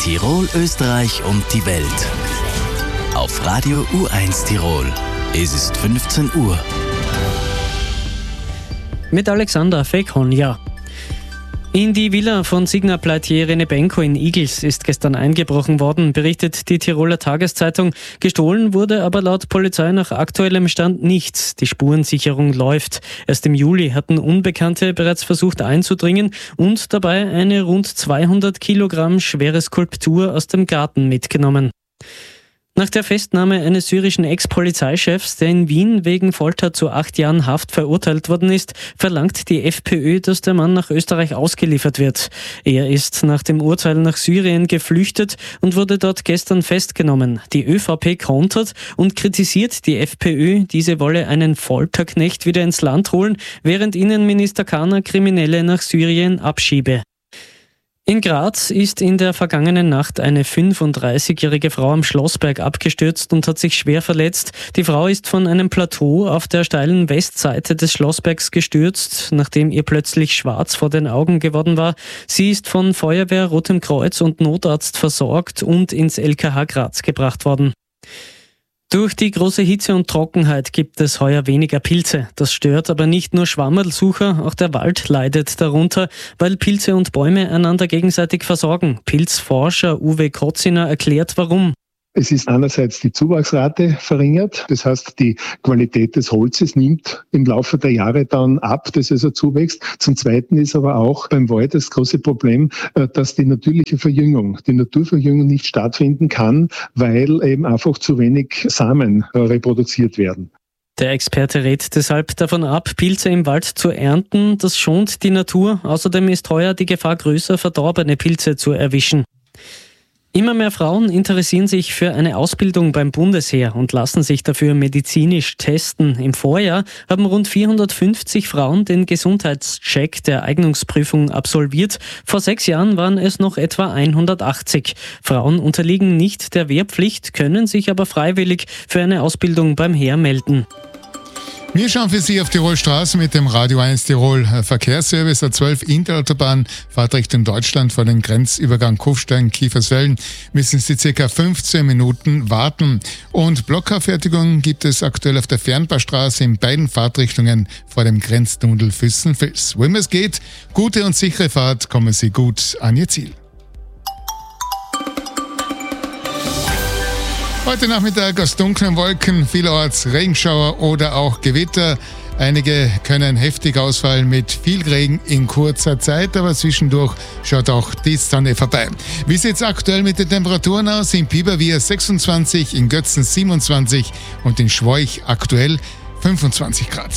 Tirol, Österreich und die Welt. Auf Radio U1 Tirol. Es ist 15 Uhr. Mit Alexander Fekhonja. In die Villa von Signapleitier Renebenko in Igls ist gestern eingebrochen worden, berichtet die Tiroler Tageszeitung. Gestohlen wurde aber laut Polizei nach aktuellem Stand nichts. Die Spurensicherung läuft. Erst im Juli hatten Unbekannte bereits versucht einzudringen und dabei eine rund 200 Kilogramm schwere Skulptur aus dem Garten mitgenommen. Nach der Festnahme eines syrischen Ex-Polizeichefs, der in Wien wegen Folter zu 8 Jahren Haft verurteilt worden ist, verlangt die FPÖ, dass der Mann nach Österreich ausgeliefert wird. Er ist nach dem Urteil nach Syrien geflüchtet und wurde dort gestern festgenommen. Die ÖVP kontert und kritisiert die FPÖ, diese wolle einen Folterknecht wieder ins Land holen, während Innenminister Kahner Kriminelle nach Syrien abschiebe. In Graz ist in der vergangenen Nacht eine 35-jährige Frau am Schlossberg abgestürzt und hat sich schwer verletzt. Die Frau ist von einem Plateau auf der steilen Westseite des Schlossbergs gestürzt, nachdem ihr plötzlich schwarz vor den Augen geworden war. Sie ist von Feuerwehr, Rotem Kreuz und Notarzt versorgt und ins LKH Graz gebracht worden. Durch die große Hitze und Trockenheit gibt es heuer weniger Pilze. Das stört aber nicht nur Schwammerlsucher, auch der Wald leidet darunter, weil Pilze und Bäume einander gegenseitig versorgen. Pilzforscher Uwe Kotziner erklärt, warum. Es ist einerseits die Zuwachsrate verringert, das heißt, die Qualität des Holzes nimmt im Laufe der Jahre dann ab, dass es zuwächst. Zum Zweiten ist aber auch beim Wald das große Problem, dass die natürliche Verjüngung, die Naturverjüngung nicht stattfinden kann, weil eben einfach zu wenig Samen reproduziert werden. Der Experte rät deshalb davon ab, Pilze im Wald zu ernten. Das schont die Natur. Außerdem ist heuer die Gefahr größer, verdorbene Pilze zu erwischen. Immer mehr Frauen interessieren sich für eine Ausbildung beim Bundesheer und lassen sich dafür medizinisch testen. Im Vorjahr haben rund 450 Frauen den Gesundheitscheck der Eignungsprüfung absolviert. Vor 6 Jahren waren es noch etwa 180. Frauen unterliegen nicht der Wehrpflicht, können sich aber freiwillig für eine Ausbildung beim Heer melden. Wir schauen für Sie auf Tirol Straßen mit dem Radio 1 Tirol Verkehrsservice. A12 Interautobahn, Fahrt Richtung Deutschland vor dem Grenzübergang Kufstein-Kiefersfelden, müssen Sie ca. 15 Minuten warten. Und Blockabfertigung gibt es aktuell auf der Fernbahnstraße in beiden Fahrtrichtungen vor dem Grenztunnel Füssen-Vils. Wo immer es geht, gute und sichere Fahrt, kommen Sie gut an Ihr Ziel. Heute Nachmittag aus dunklen Wolken, vielerorts Regenschauer oder auch Gewitter. Einige können heftig ausfallen mit viel Regen in kurzer Zeit, aber zwischendurch schaut auch die Sonne vorbei. Wie sieht es aktuell mit den Temperaturen aus? In Biberwier 26, in Götzen 27 und in Schwoich aktuell 25 Grad.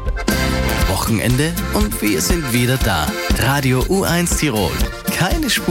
Wochenende und wir sind wieder da. Radio U1 Tirol. Keine Spur.